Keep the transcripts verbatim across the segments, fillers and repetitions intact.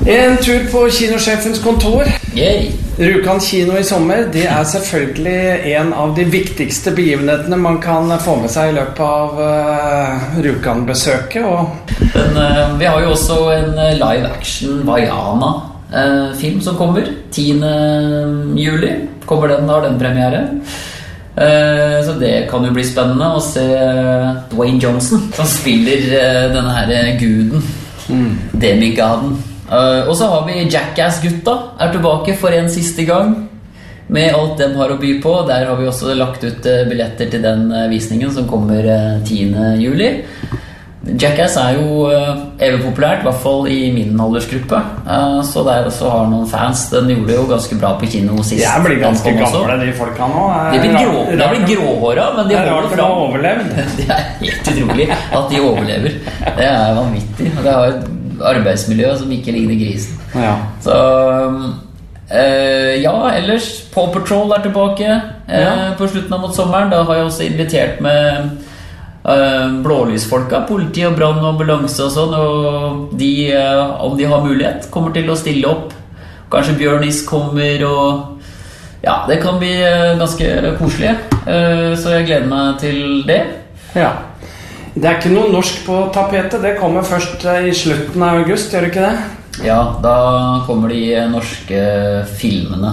En tur på kinosjefens kontor. Yay. Rjukan kino i sommer, det er selvfølgelig en av de viktigste begivenhetene man kan få med seg i løpet av uh, Rjukan-besøket. Og... Men uh, vi har jo også en live action Vaiana-film uh, som kommer. tiende juli kommer den, har den premiere. Uh, så det kan jo bli spennende å se Dwayne Johnson som spiller uh, denne her guden, mm. Demigaden. Uh, og så har vi Jackass-gutta er tilbake for en siste gang med alt de har å by på. Der har vi også lagt ut uh, billetter til den uh, visningen som kommer uh, tiende juli. Jackass er jo uh, evig populært, i hvert fall i min aldersgruppe. Uh, så der også har noen fans. Den gjorde jo ganske bra på kino sist. Jeg blir ganske gamle, de folka nå. De blir, grå, de blir gråhåra, men de det er rart de har overlevd. Det er helt utrolig at de overlever. Det er vanvittig. Det har et arbeidsmiljø som ikke ligner grisen. Ja. Så øh, ja, ellers Paw Patrol er tilbake øh, ja. På slutten av mot sommeren. Da har jeg også invitert med øh, blålysfolka, politi og brann og ambulanse og sånn, og de, øh, om de har mulighet, kommer til å stille opp. Kanskje Bjørnis kommer, og ja, det kan bli øh, ganske koselig, øh, så jeg gleder meg til det. Ja. Det er ikke noe norsk på tapetet. Det kommer først i slutten av august, gjør det ikke det? Ja, da kommer de norske filmene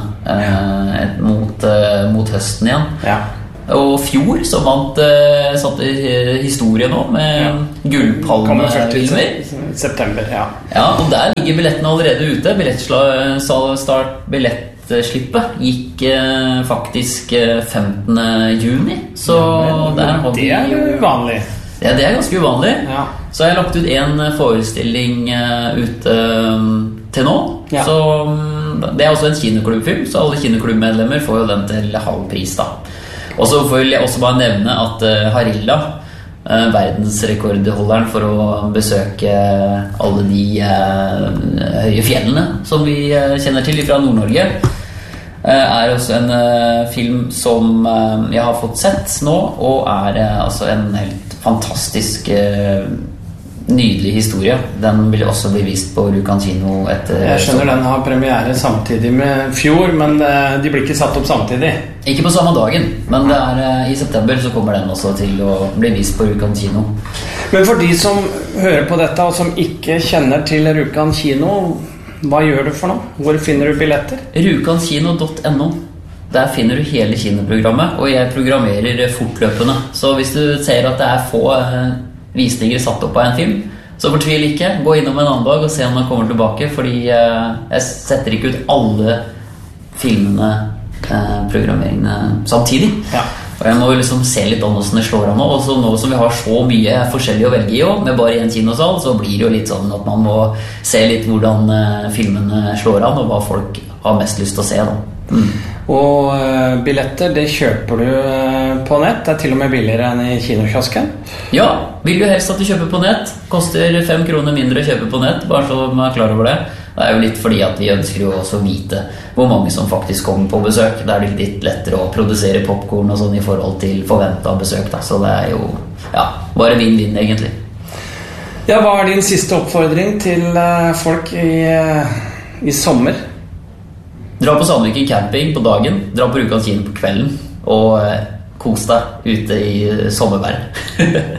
eh, mot, eh, mot høsten igjen. Ja. Og Fjord, som vant eh, satt i historien nå med ja. Gullpalme-filmer. September, ja. Ja, og der ligger billettene allerede ute. Billettstart, billettslippet gikk eh, faktisk femtende juni. Så ja, men, der har vi det er jo uvanlig. Ja, det er ganske uvanlig. Ja. Så jeg har lagt ut en forestilling uh, ute um, til nå. Ja. Så um, det er også en kinoklubbfilm, så alle kinoklubbmedlemmer får jo den til halv pris da. Og så vil jeg også bare nevne at uh, Harilla, uh, verdensrekordholderen for å besøke alle de uh, høye fjellene som vi uh, kjenner til fra Nord-Norge, uh, er også en uh, film som uh, jeg har fått sett nå, og er uh, altså en helt fantastisk eh, nydelig historie. Den vil også bli vist på Rjukan kino etter. Jeg skjønner den har premiere samtidig med Fjord, men eh, de blir ikke satt opp samtidig. Ikke på samme dagen, men det er, eh, i september så kommer den også til å bli vist på Rjukan kino. Men for de som hører på dette og som ikke kjenner til Rjukan kino, hva gjør du for noe? Hvor finner du billetter? rukankino punktum no. Der finner du hele kinoprogrammet, og jeg programmerer fortløpende. Så hvis du ser at det er få eh, visninger satt opp av en film, så fortvil ikke. Gå innom en annen dag og se om den kommer tilbake, fordi eh, jeg setter ikke ut alle filmene, eh, programmeringene samtidig. Ja. Og jeg må liksom se litt om hvordan det slår an nå. Og så nå som vi har så mye forskjellig å velge i også, med bare en kinosal, så blir det jo litt sånn at man må se litt hvordan eh, filmene slår an, og hva folk har mest lyst til å se da. Mm. Og uh, billetter, det kjøper du uh, på nett. Det er til og med billigere enn i kinokiosken. Ja, vil du helst at du kjøper på nett. Koster fem kroner mindre å kjøpe på nett, bare så man er klar over det. Det er jo litt fordi at vi ønsker jo også å vite hvor mange som faktisk kommer på besøk. Det er litt lettere å produsere popcorn og sånn i forhold til forventet besøk da. Så det er jo, ja, bare vinn-vinn egentlig. Ja, hva er din siste oppfordring til uh, folk i, uh, i sommer? Dra på Sandviken camping på dagen, dra på Rjukan kino på kvelden, og eh, kos deg ute i sommervær.